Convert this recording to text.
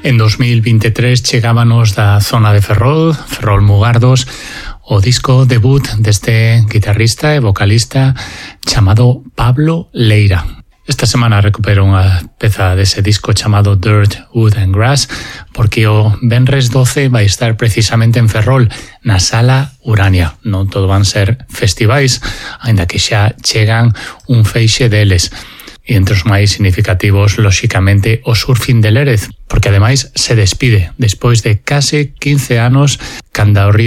En 2023 chegábanos da zona de Ferrol Mugardos, o disco debut deste guitarrista e vocalista chamado Pablo Leira. Esta semana recupero unha peza dese disco chamado Dirt, Wood and Grass, porque o venres 12 vai estar precisamente en Ferrol, na Sala Urania. Non todo van ser festivais, aínda que xa chegan un feixe deles. E entre os máis significativos, lóxicamente, o Surfing de Lérez, porque ademais se despide despois de case 15 anos canda o